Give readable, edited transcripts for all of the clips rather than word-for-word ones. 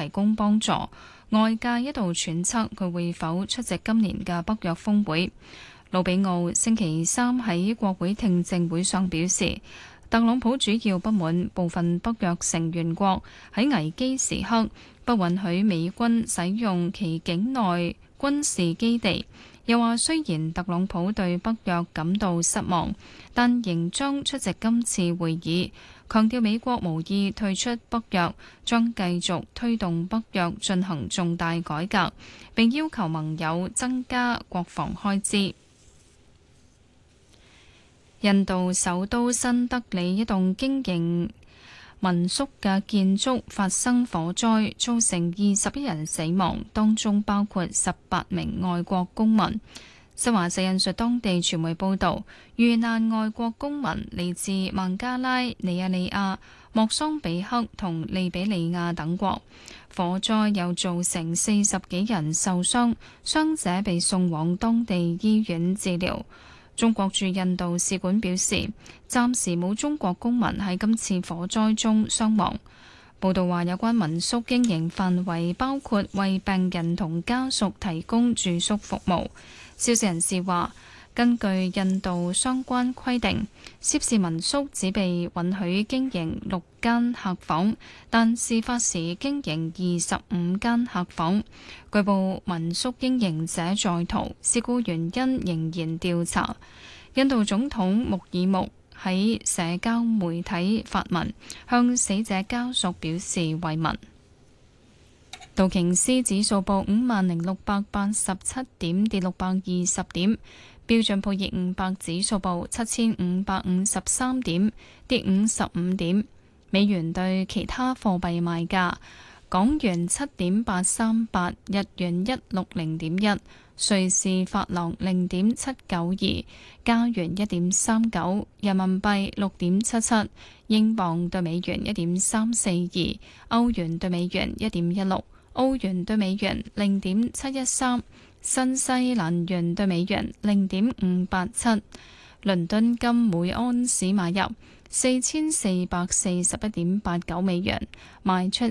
提供幫助。外界一度揣測佢會否出席今年嘅北約峰會。魯比奧星期三喺國會聽證會上表示，特朗普主要不滿部分北約成員國喺危機時刻不允許美軍使用其境內軍事基地，又話雖然特朗普對北約感到失望，但仍將出席今次會議，強調美國無意退出北約，將繼續推動北約進行重大改革，並要求盟友增加國防開支。印度首都新德里一棟經營民宿嘅建築發生火災，造成21人死亡，當中包括18名外國公民。新華社引述當地傳媒報道，遇難外國公民嚟自孟加拉、尼日利亞、莫桑比克同利比里亞等國。火災又造成40幾人受傷，傷者被送往當地醫院治療。中國駐印度使館表示，暫時冇中國公民喺今次火災中傷亡。報道話，有關民宿經營範圍包括為病人同家屬提供住宿服務。消息人士話，根據印度相關規定，涉事民宿只被允許經營6間客房，但事發時經營25間客房。據報民宿經營者在逃，事故原因仍然調查。印度總統穆爾穆喺社交媒體發文，向死者家屬表示慰問。道瓊斯指數報50,687點，跌620點。標準普爾500指數報7,553點，跌55點。美元對其他貨幣賣價：港元7.838，日元160.1，瑞士法郎0.792，加元1.39，人民幣6.77，英鎊對美元1.342，歐元對美元1.16，澳元對美元0.713。新西蘭元對美元0.587，倫敦金每安士買入4441.89美元，賣出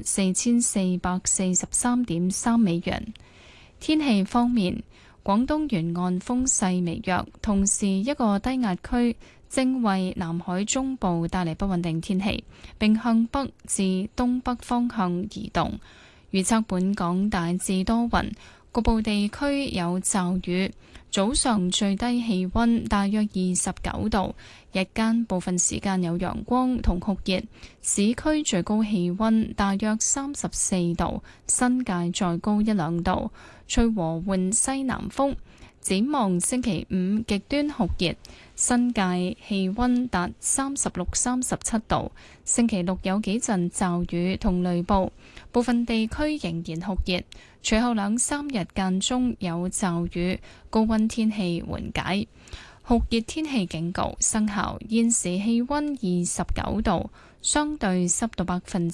4443.3美元。天氣方面，廣東沿岸風勢微弱，同時一個低壓區正為南海中部帶嚟不穩定天氣，並向北至東北方向移動。預測本港大致多雲，局部地區有驟雨，早上最低氣溫大約29度，日間部分時間有陽光同酷熱，市區最高氣溫大約34度，新界再高1-2度，吹和緩西南風。展望星期五極端酷熱，新界氣溫達36、37度。星期六有幾陣驟雨同雷暴，部分地區仍然酷熱。隨後2-3日間中有驟雨，高溫天氣緩解。酷熱天氣警告生效。現時氣溫29度，相對濕度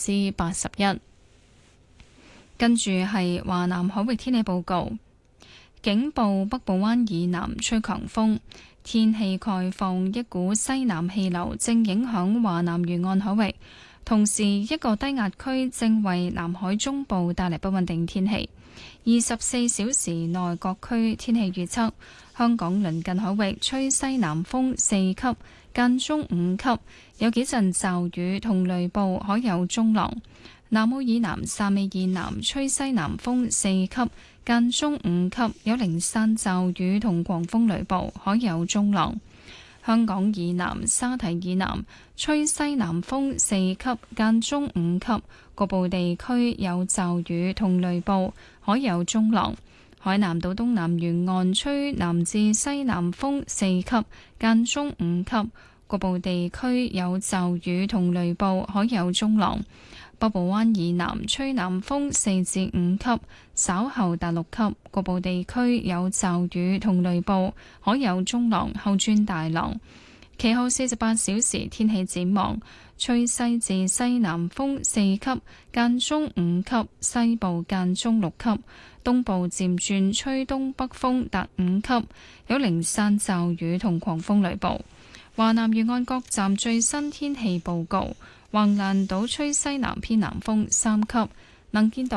81%。跟住係華南海域天氣報告。警報北部灣以南吹強風，天氣概況，一股西南氣流正影響華南沿岸海域，同時一個低壓區正為南海中部帶嚟不穩定天氣。24小時內各區天氣預測：香港鄰近海域吹西南風4級，間中5級，有幾陣驟雨同雷暴，海有中浪。南澳以南、汕尾以南吹西南風4級，間中5級，有零散驟雨同狂風雷暴，海有中浪。香港以南、沙堤以南吹西南風4級，間中5級，局部地區有驟雨同雷暴，海有中浪。海南島東南沿岸吹南至西南風4級，間中5級，局部地區有驟雨同雷暴，海有中浪。北部灣以南吹南風4至5級，稍後達6級，局部地區有驟雨同雷暴，海有中浪，後轉大浪。其後48小時天氣展望：吹西至西南風4級，間中5級，西部間中6級，東部漸轉吹東北風達5級，有零散驟雨同狂風雷暴。華南沿岸各站最新天氣報告。橫瀾島吹西南偏南風3級，能見度